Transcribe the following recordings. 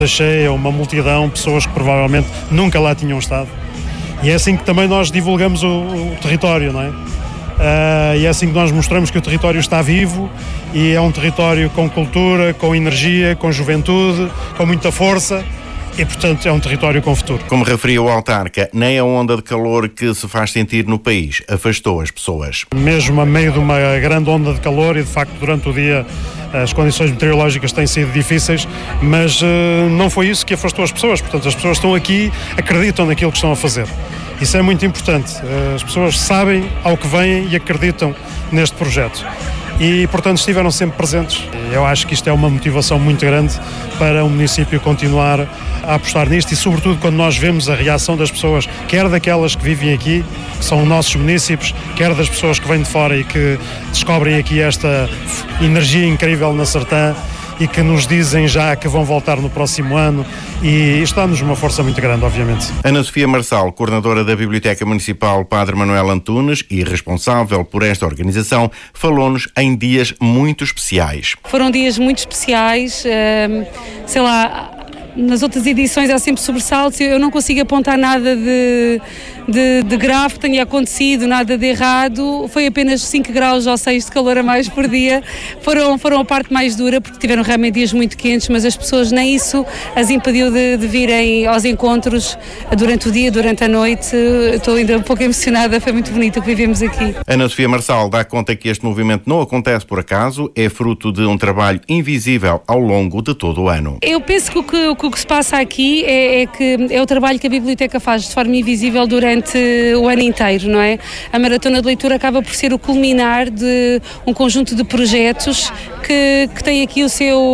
Achei uma multidão, pessoas que provavelmente nunca lá tinham estado. E é assim que também nós divulgamos o território, não é? E é assim que nós mostramos que o território está vivo e é um território com cultura, com energia, com juventude, com muita força. E, portanto, é um território com futuro. Como referiu o autarca, nem a onda de calor que se faz sentir no país afastou as pessoas. Mesmo a meio de uma grande onda de calor e, de facto, durante o dia as condições meteorológicas têm sido difíceis, mas não foi isso que afastou as pessoas. Portanto, as pessoas estão aqui, acreditam naquilo que estão a fazer. Isso é muito importante. As pessoas sabem ao que vêm e acreditam neste projeto. E, portanto, estiveram sempre presentes. Eu acho que isto é uma motivação muito grande para o município continuar a apostar nisto e, sobretudo, quando nós vemos a reação das pessoas, quer daquelas que vivem aqui, que são nossos munícipes, quer das pessoas que vêm de fora e que descobrem aqui esta energia incrível na Sertã e que nos dizem já que vão voltar no próximo ano, e isto dá-nos uma força muito grande, obviamente. Ana Sofia Marçal, coordenadora da Biblioteca Municipal Padre Manuel Antunes e responsável por esta organização, falou-nos em dias muito especiais. Foram dias muito especiais, sei lá, nas outras edições há sempre sobressaltos, eu não consigo apontar nada de grave que tenha acontecido, nada de errado. Foi apenas 5 graus ou 6 de calor a mais por dia. Foram a parte mais dura, porque tiveram realmente dias muito quentes, mas as pessoas nem isso as impediu de virem aos encontros durante o dia, durante a noite. Estou ainda um pouco emocionada, foi muito bonito o que vivemos aqui. Ana Sofia Marçal dá conta que este movimento não acontece por acaso, é fruto de um trabalho invisível ao longo de todo o ano. Eu penso que o que se passa aqui é o trabalho que a Biblioteca faz de forma invisível durante o ano inteiro, não é? A Maratona de Leitura acaba por ser o culminar de um conjunto de projetos que tem aqui o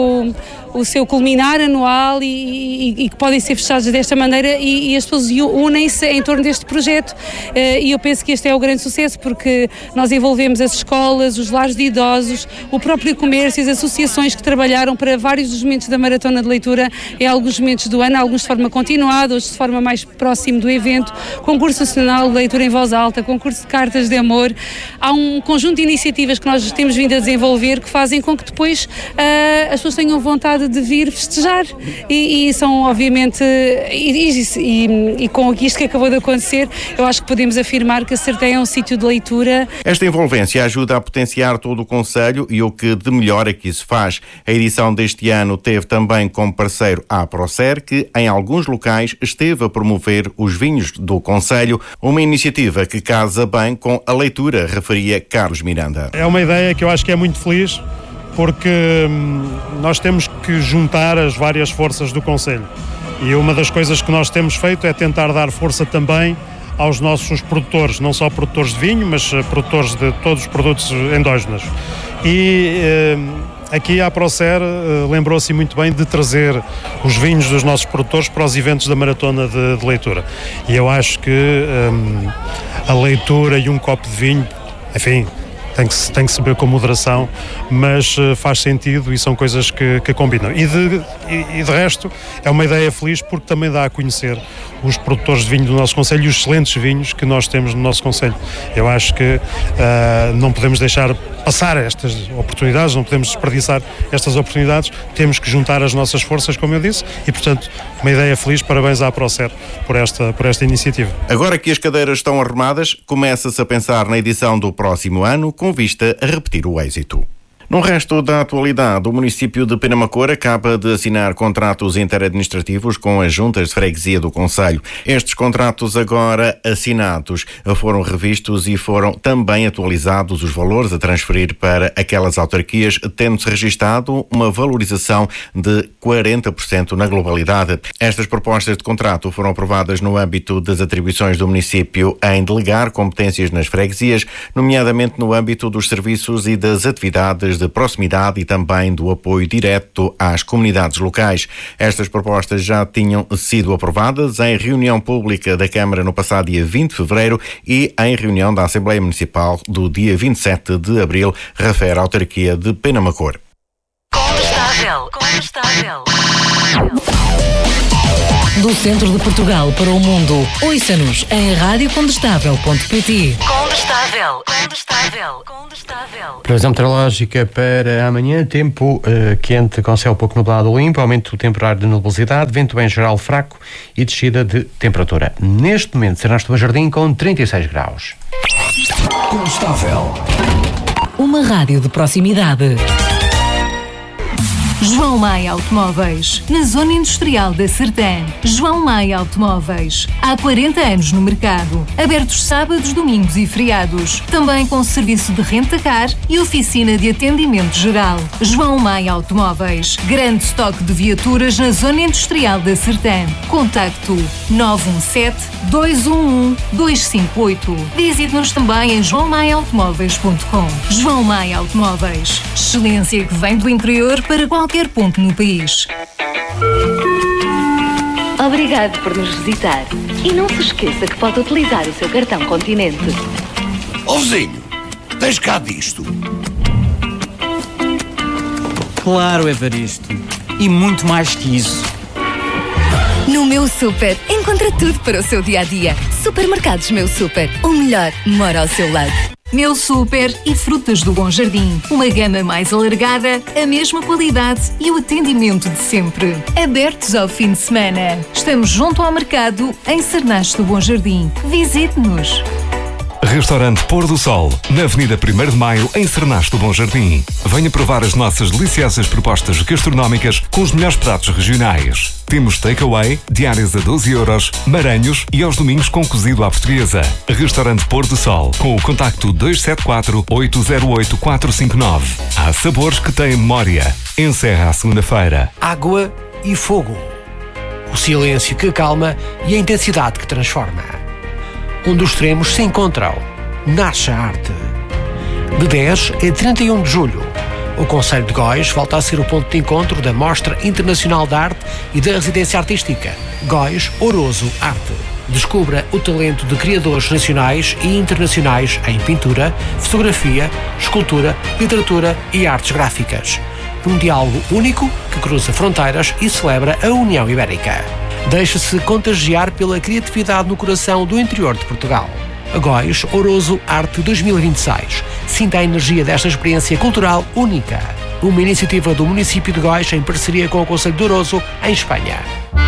seu culminar anual e que podem ser fechados desta maneira e as pessoas unem-se em torno deste projeto, e eu penso que este é o grande sucesso, porque nós envolvemos as escolas, os lares de idosos, o próprio comércio, as associações que trabalharam para vários dos momentos da Maratona de Leitura em alguns momentos do ano, alguns de forma continuada, outros de forma mais próximo do evento, concurso nacional de leitura em voz alta, concurso de cartas de amor. Há um conjunto de iniciativas que nós temos vindo a desenvolver que fazem com que depois as pessoas tenham vontade de vir festejar e são obviamente e com isto que acabou de acontecer, eu acho que podemos afirmar que a Sertã é um sítio de leitura. Esta envolvência ajuda a potenciar todo o concelho e o que de melhor aqui se faz. A edição deste ano teve também como parceiro a Procer, que em alguns locais esteve a promover os vinhos do concelho, uma iniciativa que casa bem com a leitura, referia Carlos Miranda. É uma ideia que eu acho que é muito feliz, porque nós temos que juntar as várias forças do concelho. E uma das coisas que nós temos feito é tentar dar força também aos nossos produtores, não só produtores de vinho, mas produtores de todos os produtos endógenos. E aqui a Procer lembrou-se muito bem de trazer os vinhos dos nossos produtores para os eventos da Maratona de Leitura. E eu acho que a leitura e um copo de vinho, enfim, tem que se beber com moderação, mas faz sentido e são coisas que combinam. E de resto, é uma ideia feliz porque também dá a conhecer os produtores de vinho do nosso concelho e os excelentes vinhos que nós temos no nosso concelho. Eu acho que não podemos deixar passar estas oportunidades, não podemos desperdiçar estas oportunidades, temos que juntar as nossas forças, como eu disse, e portanto, uma ideia feliz, parabéns à Procer por esta iniciativa. Agora que as cadeiras estão arrumadas, começa-se a pensar na edição do próximo ano, com vista a repetir o êxito. No resto da atualidade, o município de Penamacor acaba de assinar contratos interadministrativos com as juntas de freguesia do concelho. Estes contratos agora assinados foram revistos e foram também atualizados os valores a transferir para aquelas autarquias, tendo-se registado uma valorização de 40% na globalidade. Estas propostas de contrato foram aprovadas no âmbito das atribuições do município em delegar competências nas freguesias, nomeadamente no âmbito dos serviços e das atividades de proximidade e também do apoio direto às comunidades locais. Estas propostas já tinham sido aprovadas em reunião pública da Câmara no passado dia 20 de fevereiro e em reunião da Assembleia Municipal do dia 27 de abril, refere a autarquia de Penamacor. Combustável. Do centro de Portugal para o mundo. Ouça-nos em radiocondestável.pt. Condestável. Previsão meteorológica para amanhã, tempo quente com céu pouco nublado ou limpo, aumento temporário de nubosidade, vento em geral fraco e descida de temperatura. Neste momento, Sernaste do Bom Jardim com 36 graus. Condestável. Uma rádio de proximidade. João Maia Automóveis, na Zona Industrial da Sertã. João Maia Automóveis, há 40 anos no mercado. Abertos sábados, domingos e feriados. Também com serviço de rent-a-car e oficina de atendimento geral. João Maia Automóveis, grande estoque de viaturas na Zona Industrial da Sertã. Contacto 917-211-258. Visite-nos também em joaomaiaautomóveis.com. João Maia Automóveis, excelência que vem do interior para qualquer ponto no país. Obrigado por nos visitar. E não se esqueça que pode utilizar o seu cartão Continente. Ó vizinho, tens cá disto? Claro, Evaristo. E muito mais que isso. No Meu Super, encontra tudo para o seu dia-a-dia. Supermercados Meu Super, o melhor mora ao seu lado. Meu Super e Frutas do Bom Jardim. Uma gama mais alargada, a mesma qualidade e o atendimento de sempre. Abertos ao fim de semana. Estamos junto ao mercado em Sernaste do Bom Jardim. Visite-nos. Restaurante Pôr do Sol, na Avenida 1º de Maio, em Sernaste do Bom Jardim. Venha provar as nossas deliciosas propostas gastronómicas com os melhores pratos regionais. Temos takeaway, diárias a 12 euros, maranhos e aos domingos com cozido à portuguesa. Restaurante Pôr do Sol, com o contacto 274-808-459. Há sabores que têm memória. Encerra à segunda-feira. Água e fogo. O silêncio que acalma e a intensidade que transforma. Onde os extremos se encontram, nasce a arte. De 10 a 31 de julho, o Concelho de Góis volta a ser o ponto de encontro da Mostra Internacional de Arte e da Residência Artística Góis Ouroso Arte. Descubra o talento de criadores nacionais e internacionais em pintura, fotografia, escultura, literatura e artes gráficas. Um diálogo único que cruza fronteiras e celebra a União Ibérica. Deixe-se contagiar pela criatividade no coração do interior de Portugal. Góis Ouroso Arte 2026. Sinta a energia desta experiência cultural única. Uma iniciativa do município de Góis em parceria com o Concelho de Ouroso, em Espanha.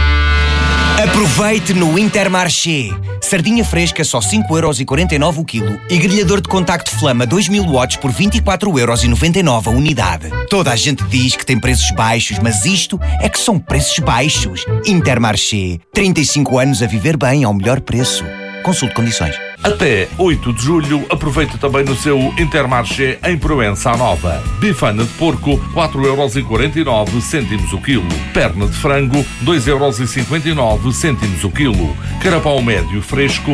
Aproveite no Intermarché. Sardinha fresca só 5,49€ o quilo e grelhador de contacto Flama 2000 watts por 24,99€ a unidade. Toda a gente diz que tem preços baixos, mas isto é que são preços baixos. Intermarché. 35 anos a viver bem ao melhor preço. Consulte condições. Até 8 de julho, aproveite também no seu Intermarché em Proença Nova. Bifana de porco, 4,49€ o quilo. Perna de frango, 2,59€ o quilo. Carapau médio fresco,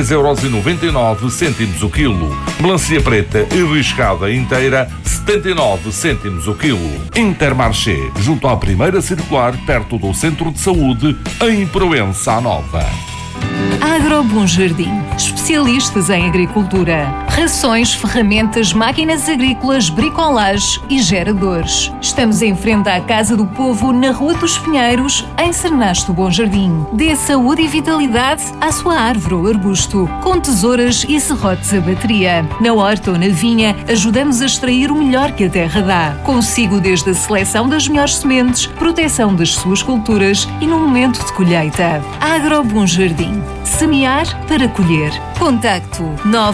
3,99€ o quilo. Melancia preta e riscada inteira, 79 cêntimos o quilo. Intermarché, junto à primeira circular, perto do Centro de Saúde, em Proença Nova. Agro Bom Jardim, especialistas em agricultura, rações, ferramentas, máquinas agrícolas, bricolage e geradores. Estamos em frente à Casa do Povo, na Rua dos Pinheiros, em Sernaste do Bom Jardim. Dê saúde e vitalidade à sua árvore ou arbusto, com tesouras e serrotes a bateria. Na horta ou na vinha, ajudamos a extrair o melhor que a terra dá. Consigo desde a seleção das melhores sementes, proteção das suas culturas e no momento de colheita. Agro Bom Jardim. Semear para colher. Contacto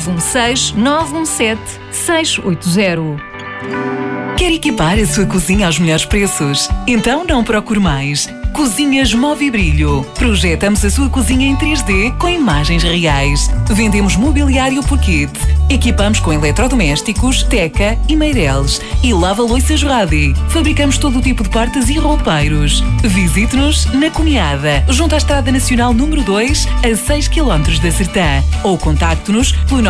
916-917-680. Quer equipar a sua cozinha aos melhores preços? Então não procure mais. Cozinhas Movibrilho. Projetamos a sua cozinha em 3D com imagens reais. Vendemos mobiliário por kit. Equipamos com eletrodomésticos, teca e meireles. E lava-loiças Radi. Fabricamos todo o tipo de portas e roupeiros. Visite-nos na Cunhada, junto à Estrada Nacional número 2, a 6 km da Sertã. Ou contacte-nos pelo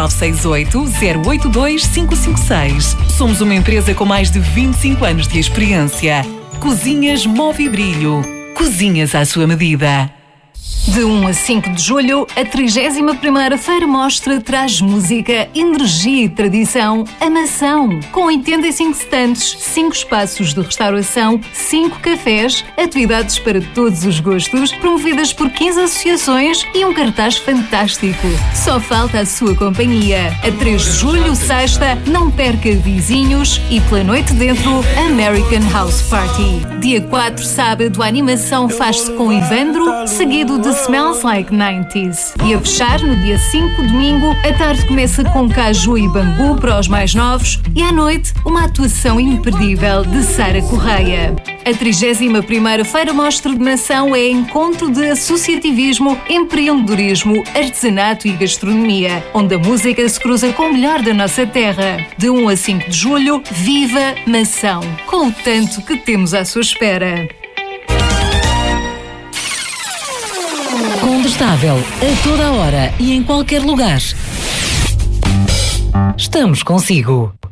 968-082-556. Somos uma empresa com mais de 25 anos de experiência. Cozinhas Movibrilho. Cozinhas à sua medida. De 1 a 5 de julho, a 31ª Feira Mostra traz música, energia e tradição a Mação. Com 85 stands, 5 espaços de restauração, 5 cafés, atividades para todos os gostos, promovidas por 15 associações e um cartaz fantástico. Só falta a sua companhia. A 3 de julho, sexta, não perca Vizinhos e pela noite dentro, American House Party. Dia 4, sábado, a animação faz-se com Ivandro, seguido de Smells Like 90s. E a fechar, no dia 5, domingo, a tarde começa com Caju e Bambu para os mais novos e à noite, uma atuação imperdível de Sara Correia. A 31ª Feira Mostra de Mação é encontro de associativismo, empreendedorismo, artesanato e gastronomia, onde a música se cruza com o melhor da nossa terra. De 1 a 5 de julho, viva Mação, com o tanto que temos à sua espera. Condestável, a toda hora e em qualquer lugar. Estamos consigo.